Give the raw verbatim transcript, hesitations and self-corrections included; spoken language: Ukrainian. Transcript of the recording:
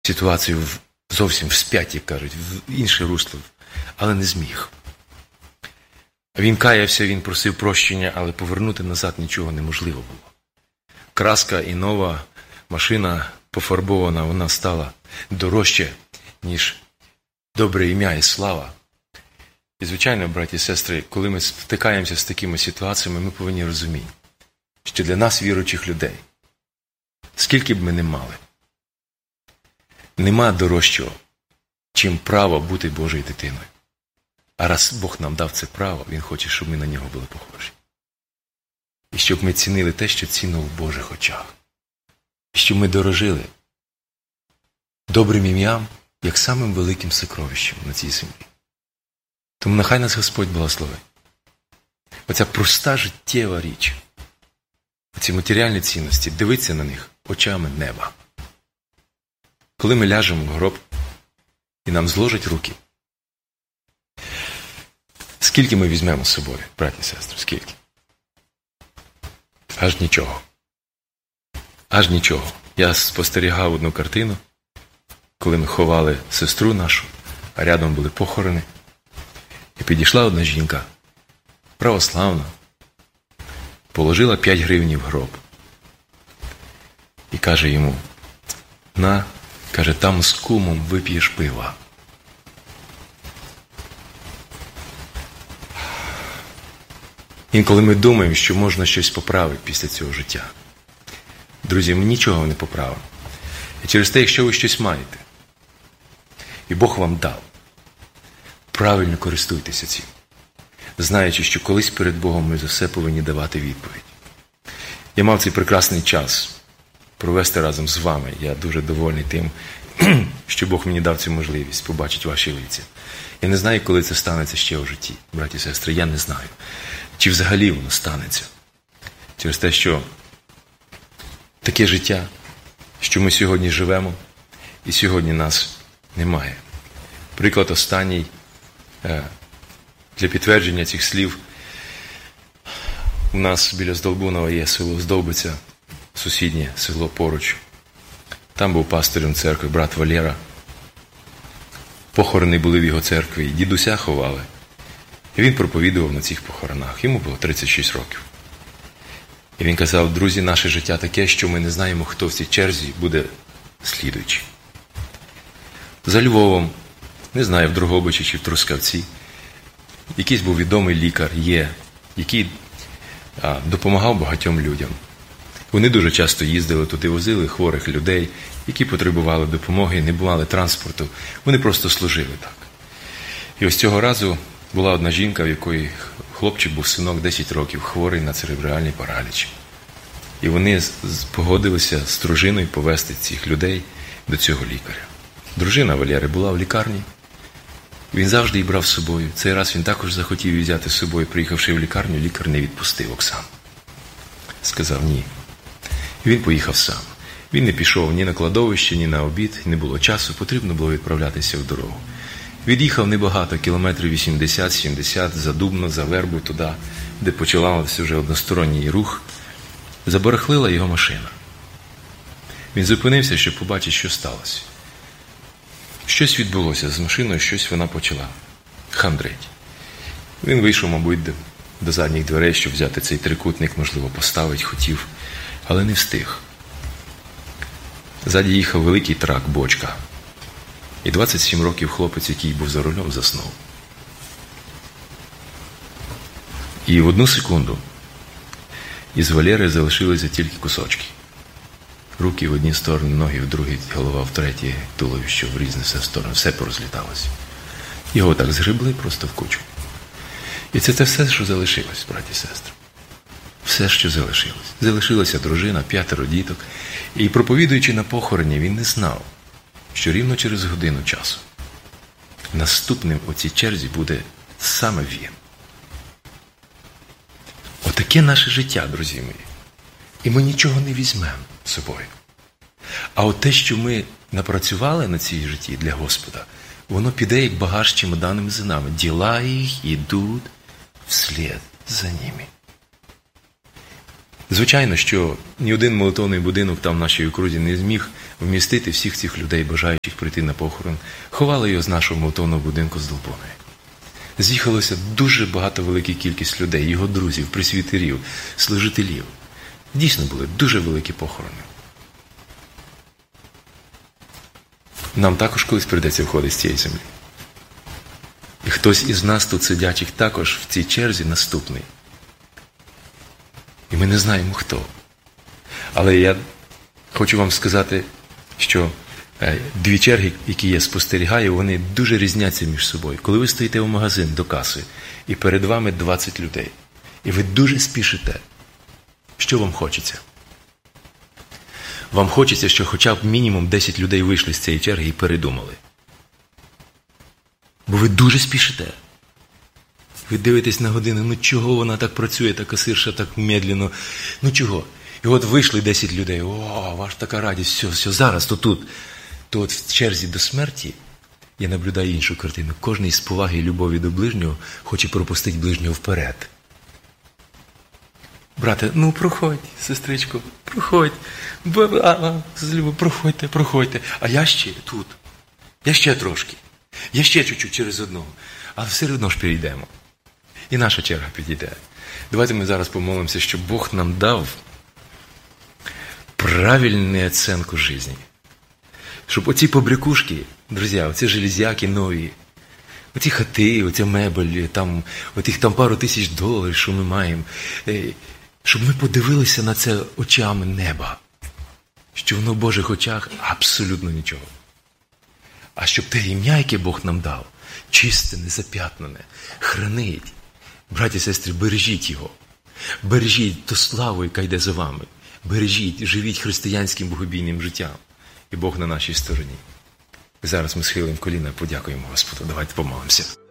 ситуацію в, зовсім вспять, як кажуть, в інше русло, але не зміг. Він каявся, він просив прощення, але повернути назад нічого неможливо було. Краска і нова машина пофарбована, вона стала дорожче, ніж добре ім'я і слава. І, звичайно, браті і сестри, коли ми стикаємося з такими ситуаціями, ми повинні розуміти, що для нас, віруючих людей, скільки б ми не мали, нема дорожчого, чим право бути Божою дитиною. А раз Бог нам дав це право, Він хоче, щоб ми на нього були похожі. І щоб ми цінили те, що цінно в Божих очах. І щоб ми дорожили добрим ім'ям, як самим великим сокровищем на цій землі. Тому нехай нас Господь благословить. Оця проста життєва річ, оці матеріальні цінності, дивитися на них очами неба. Коли ми ляжемо в гроб і нам зложать руки, скільки ми візьмемо з собою, браті і сестри, скільки? Аж нічого. Аж нічого. Я спостерігав одну картину, коли ми ховали сестру нашу, а рядом були похорони. І підійшла одна жінка, православна, положила п'ять гривень в гроб. І каже йому, на, каже, там з кумом вип'єш пива. Інколи ми думаємо, що можна щось поправити після цього життя. Друзі, ми нічого не поправимо. І через те, якщо ви щось маєте, і Бог вам дав, правильно користуйтеся цим, знаючи, що колись перед Богом ми за все повинні давати відповідь. Я мав цей прекрасний час провести разом з вами. Я дуже довольний тим, що Бог мені дав цю можливість побачити ваші лиця. Я не знаю, коли це станеться ще у житті, браті і сестри, я не знаю. Чи взагалі воно станеться. Через те, що таке життя, що ми сьогодні живемо, і сьогодні нас немає. Приклад останній для підтвердження цих слів. У нас біля Здолбунова є село Здовбиця, сусіднє село поруч. Там був пастирем церкви брат Валера. Похорони були в його церкві, дідуся ховали. І він проповідував на цих похоронах. Йому було тридцять шість років. І він казав, друзі, наше життя таке, що ми не знаємо, хто в цій черзі буде слідуючий. За Львовом, не знаю, в Дрогобичі чи в Трускавці, якийсь був відомий лікар, є, який а, допомагав багатьом людям. Вони дуже часто їздили туди, возили хворих людей, які потребували допомоги, не мали транспорту. Вони просто служили так. І ось цього разу була одна жінка, в якої хлопчик був синок десять років, хворий на церебральний параліч. І вони погодилися з дружиною повезти цих людей до цього лікаря. Дружина Валери була в лікарні. Він завжди її брав з собою. Цей раз він також захотів її взяти з собою. Приїхавши в лікарню, лікар не відпустив Оксану. Сказав ні. І він поїхав сам. Він не пішов ні на кладовище, ні на обід, не було часу, потрібно було відправлятися в дорогу. Від'їхав небагато, кілометрів вісімдесят-сімдесят, за Дубно, за Вербу, туди, де починався вже односторонній рух. Забарахлила його машина. Він зупинився, щоб побачити, що сталося. Щось відбулося з машиною, щось вона почала хандрить. Він вийшов, мабуть, до, до задніх дверей, щоб взяти цей трикутник, можливо, поставити, хотів, але не встиг. Ззаді їхав великий трак, бочка. І двадцять сім років хлопець, який був за рулем, заснув. І в одну секунду із Валери залишилися тільки кусочки. Руки в одні сторони, ноги в другі, голова в третій, туловище в різні сторони. Все порозліталося. Його так згребли просто в кучу. І це те все, що залишилось, браті і сестри. Все, що залишилось. Залишилася дружина, п'ятеро діток. І проповідуючи на похороні, він не знав, що рівно через годину часу наступним у цій черзі буде саме він. Отаке наше життя, друзі мої. І ми нічого не візьмемо з собою. А от те, що ми напрацювали на цій житті для Господа, воно піде як багаж чемоданами за нами. Діла їх йдуть вслід за ними. Звичайно, що ні один молитовний будинок там в нашій окрузі не зміг вмістити всіх цих людей, бажаючих прийти на похорон. Ховали його з нашого молитовного будинку з Долбоної. З'їхалося дуже багато, велика кількість людей, його друзів, пресвітерів, служителів. Дійсно були дуже великі похорони. Нам також колись прийдеться виходити з цієї землі. І хтось із нас тут сидячих також в цій черзі наступний. І ми не знаємо хто. Але я хочу вам сказати, що дві черги, які я спостерігаю, вони дуже різняться між собою. Коли ви стоїте в магазин до каси, і перед вами двадцять людей, і ви дуже спішите, що вам хочеться? Вам хочеться, що хоча б мінімум десять людей вийшли з цієї черги і передумали. Бо ви дуже спішите. Ви дивитесь на годину, ну чого вона так працює, та касирша так медленно, ну чого? І от вийшли десять людей, о, ваша така радість, все, все, зараз, то тут. То от в черзі до смерті я наблюдаю іншу картину. Кожен із поваги і любові до ближнього хоче пропустити ближнього вперед. Брате, ну проходь, сестричко, проходь. Проходьте, проходьте. А я ще тут. Я ще трошки. Я ще чуть-чуть через одного. Але все одно ж перейдемо. І наша черга підійде. Давайте ми зараз помолимося, щоб Бог нам дав правильну оцінку життя. Щоб оці побрякушки, друзі, оці железяки нові, оці хати, оця мебель, там, отих там пару тисяч доларів, що ми маємо, щоб ми подивилися на це очами неба, що воно в Божих очах абсолютно нічого. А щоб те ім'я, яке Бог нам дав, чисте, незап'ятнене, хранить. Браті і сестри, бережіть його. Бережіть ту славу, яка йде за вами. Бережіть, живіть християнським богобійним життям. І Бог на нашій стороні. Зараз ми схилимо коліна і подякуємо Господу. Давайте помолимося.